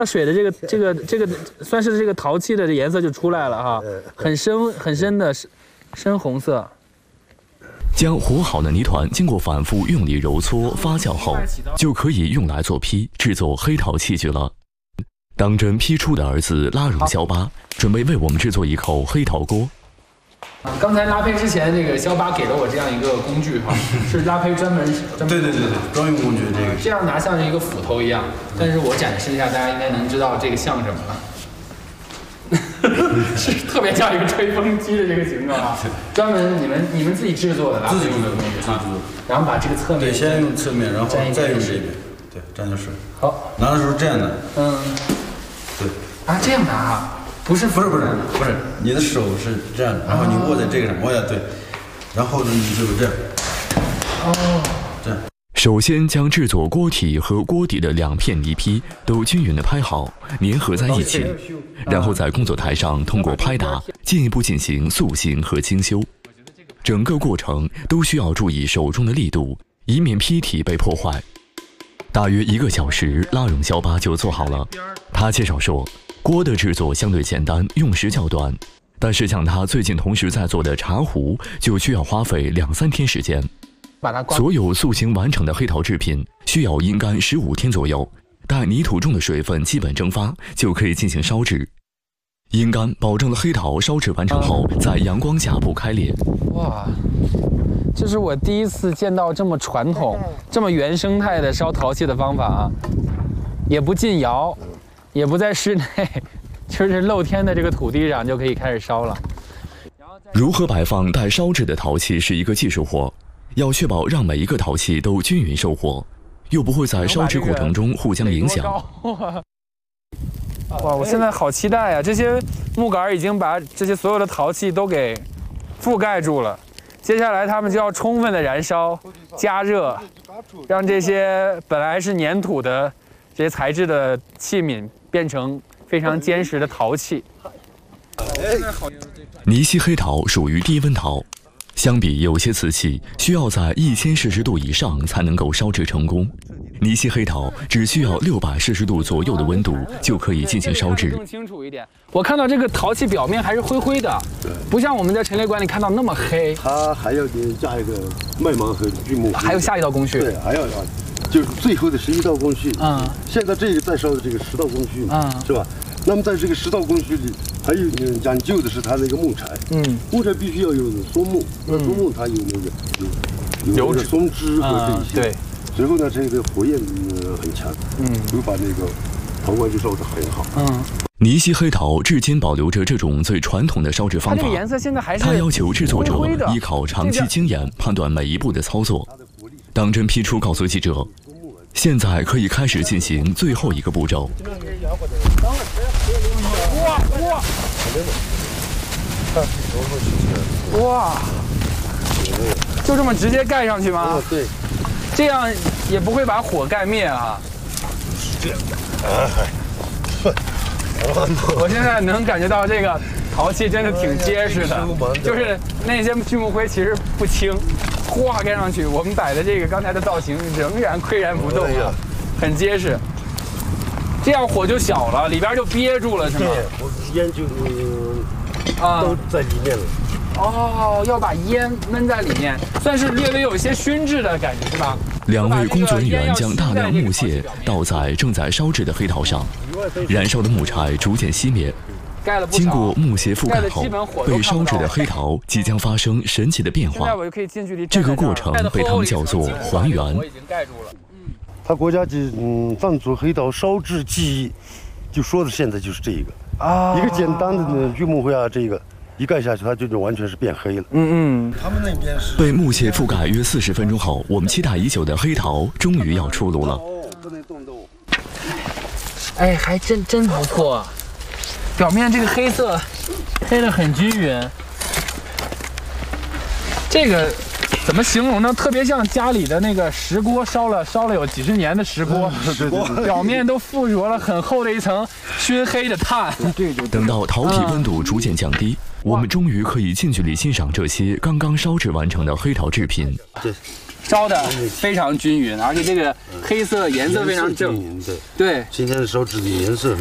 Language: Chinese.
水的这个算是这个陶器的颜色就出来了哈，很深的深红色。 将和好的泥团经过反复用力揉搓发酵后，就可以用来做坯，制作黑陶器具了。当真坯出的儿子拉荣肖巴准备为我们制作一口黑陶锅。 刚才拉胚之前，这个肖巴给了我这样一个工具哈，是拉胚专门对，专用工具这个。 这样拿像是一个斧头一样，但是我展示一下，大家应该能知道这个像什么了。是特别像一个吹风机的这个形状啊，专门你们自己制作的， 自己用的工具啊， 然后把这个侧面对，先用侧面，然后再用这边，对，沾点水。 好， 拿的时候这样的，对， 啊，这样拿啊，不是， 你的手是这样的，然后你握在这个上，握下对，然后呢你就这样，这样。 首先将制作锅体和锅底的2片泥坯都均匀地拍好，粘合在一起，然后在工作台上通过拍打进一步进行塑形和精修。整个过程都需要注意手中的力度，以免坯体被破坏。大约1个小时，拉荣肖巴就做好了。他介绍说，锅的制作相对简单，用时较短，但是像他最近同时在做的茶壶，就需要花费2-3天时间。所有塑形完成的黑陶制品需要阴干15天左右，待泥土中的水分基本蒸发，就可以进行烧制。阴干保证了黑陶烧制完成后在阳光下不开裂。 哇，这是我第一次见到这么传统、这么原生态的烧陶器的方法啊！也不进窑，也不在室内，就是露天的这个土地上就可以开始烧了。 如何摆放待烧制的陶器是一个技术活。要确保让每一个陶器都均匀受火，又不会在烧制过程中互相影响。 哇，我现在好期待啊！这些木杆已经把这些所有的陶器都给覆盖住了，接下来他们就要充分的燃烧、加热，让这些本来是粘土的这些材质的器皿变成非常坚实的陶器。 尼西黑陶属于低温陶。相比有些瓷器需要在1000摄氏度以上才能够烧制成功，尼西黑陶只需要600摄氏度左右的温度就可以进行烧制。 更清楚一点，我看到这个陶器表面还是灰灰的，不像我们在陈列馆里看到那么黑。 它还要给加一个麦芒和锯木， 还有下一道工序。 对，还要就是最后的11道工序。现在这个在烧的这个10道工序，是吧？那么在这个10道工序里，还有讲究的是它那个木材，木材必须要有松木，松木它有那个松枝和这些，对。随后呢，这个火焰很强，就把那个陶罐就烧得很好。 尼西黑陶至今保留着这种最传统的烧制方法。它要求制作者依靠长期经验判断每一步的操作。当真批出告诉记者，现在可以开始进行最后一个步骤。 哇！就这么直接盖上去吗？ 对。 这样也不会把火盖灭啊。 是这样。 我现在能感觉到这个陶器真的挺结实的，就是那些锯木灰其实不轻，哗盖上去，我们摆的这个刚才的造型仍然岿然不动啊，很结实。这样火就小了，里边就憋住了，是吗？ 对，烟就都在里面了。 哦，要把烟闷在里面，算是略微有一些熏制的感觉，是吧 ？2位工作人员将大量木屑倒在正在烧制的黑陶上，燃烧的木柴逐渐熄灭。经过木屑覆盖后，被烧制的黑陶即将发生神奇的变化。这个过程被他们叫做还原。 他国家级藏族黑陶烧制技艺，就说的现在就是这个啊，一个简单的锯木灰啊，这个一盖下去，它就完全是变黑了。他们那边是被木屑覆盖约40分钟后，我们期待已久的黑陶终于要出炉了。 不能动动。 哎，还真不错，表面这个黑色黑得很均匀。这个怎么形容呢？特别像家里的那个石锅，烧了有几十年的石锅，表面都附着了很厚的一层熏黑的炭。 等到陶体温度逐渐降低，我们终于可以近距离欣赏这些刚刚烧制完成的黑陶制品。 烧的非常均匀，而且这个黑色颜色非常正。 对， 对， 今天烧制的颜色。